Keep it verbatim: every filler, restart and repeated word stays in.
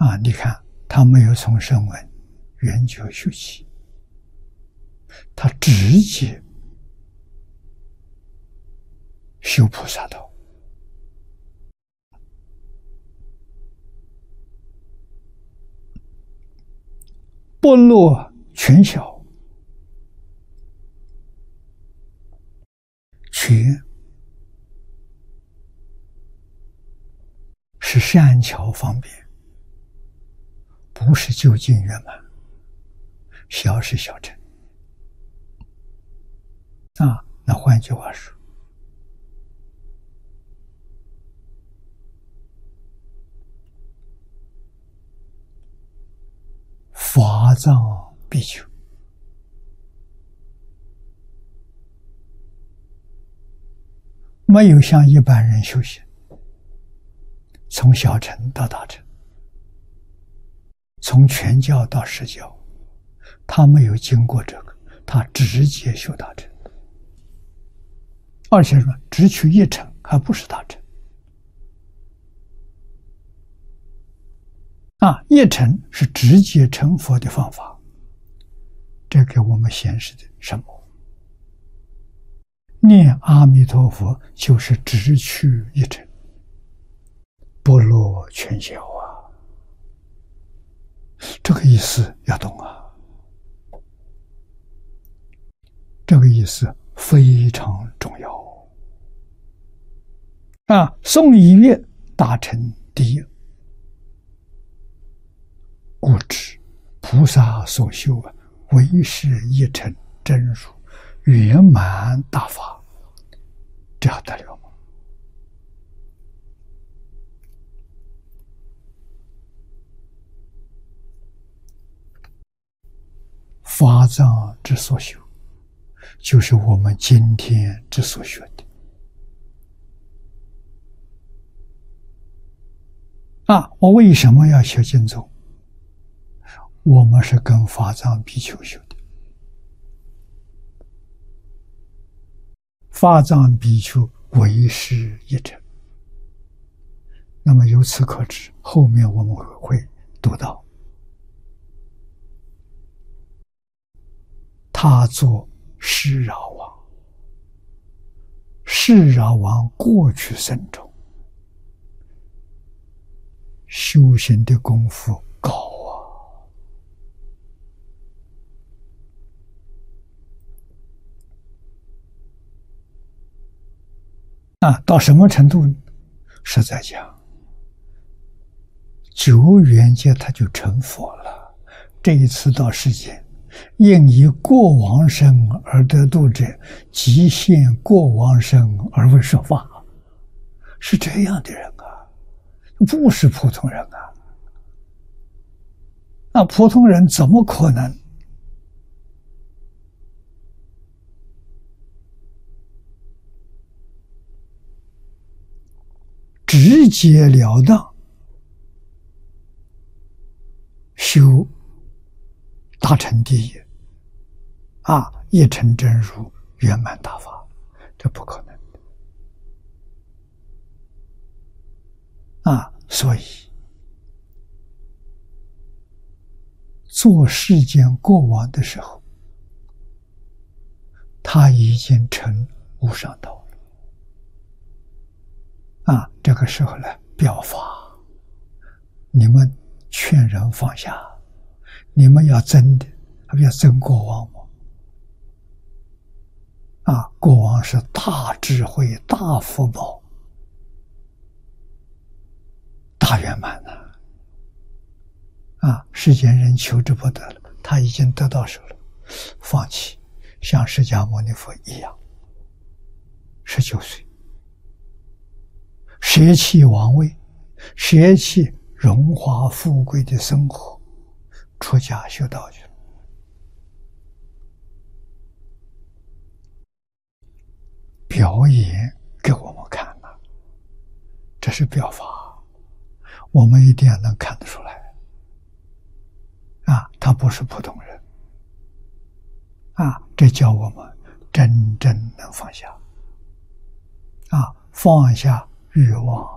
啊！你看，他没有从声闻缘觉修起，他直接修菩萨道。不落全小，全是善巧方便，不是究竟圆满。小是小乘啊。那换句话说，法藏比丘没有像一般人修行，从小乘到大乘，从全教到实教，他没有经过这个，他直接修大乘，而且说只取一乘，还不是大乘啊！一乘是直接成佛的方法，这给我们显示的什么？念阿弥陀佛就是直取一乘，不落全小啊！这个意思要懂啊，这个意思非常重要啊！诵一月大乘第一，故知菩萨所修啊，唯是一乘真如圆满大法，这样得了吗？法藏之所修，就是我们今天之所学的啊！我为什么要学经宗？我们是跟法藏比丘修的，法藏比丘唯是一乘。那么由此可知，后面我们会读到，他做释饶王，释饶王过去生中修行的功夫高啊！啊，到什么程度？是在讲久远界他就成佛了。这一次到世间，应以过往生而得度者，即现过往生而为说法，是这样的人啊，不是普通人啊！那普通人怎么可能直截了当修大乘第一啊，一乘真如圆满大法？这不可能啊！所以做世间过往的时候，他已经成无上道了啊！这个时候呢，表法，你们劝人放下，你们要真的，还不要真过往吗？啊，过往是大智慧、大福报、大圆满呐！啊，世间人求之不得了，他已经得到手了，放弃，像释迦牟尼佛一样，十九岁舍弃王位，舍弃荣华富贵的生活，出家修道去了。表演给我们看了，这是表法，我们一定要能看得出来啊！他不是普通人啊！这叫我们真正能放下啊！放下欲望，